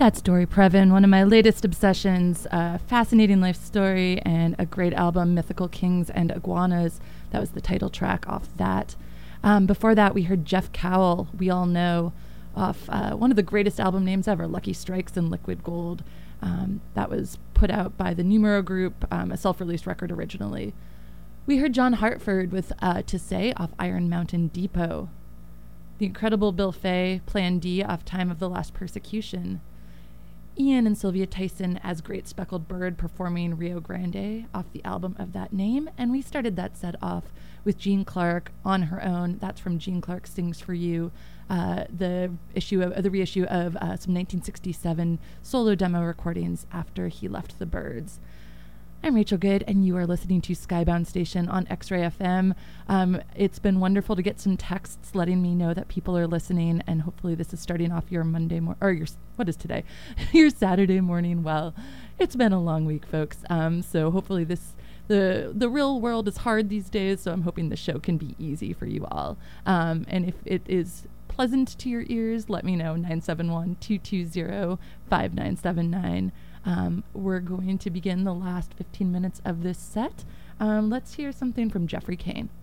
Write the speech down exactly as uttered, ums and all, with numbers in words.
That's Dory Previn, one of my latest obsessions. A fascinating life story and a great album, Mythical Kings and Iguanas. That was the title track off that. Um, before that, we heard Jeff Cowell, we all know, off uh, one of the greatest album names ever, Lucky Strikes and Liquid Gold. Um, that was put out by the Numero Group, um, a self-released record originally. We heard John Hartford with uh, To Say off Iron Mountain Depot. The incredible Bill Fay, Plan D off Time of the Last Persecution. Ian and Sylvia Tyson as Great Speckled Bird performing Rio Grande off the album of that name. And we started that set off with Jean Clark on her own. That's from Jean Clark Sings for You, uh, the issue of uh, the reissue of uh, some nineteen sixty-seven solo demo recordings after he left the Byrds. I'm Rachel Good, and you are listening to Skybound Station on X-Ray F M. Um, it's been wonderful to get some texts letting me know that people are listening, and hopefully this is starting off your Monday morning, or your, what is today? Your Saturday morning well. It's been a long week, folks, um, so hopefully this, the, the real world is hard these days, so I'm hoping the show can be easy for you all. Um, and if it is pleasant to your ears, let me know, nine seven one, two two zero, five nine seven nine. Um, we're going to begin the last fifteen minutes of this set. Um, let's hear something from Jeffrey Kane.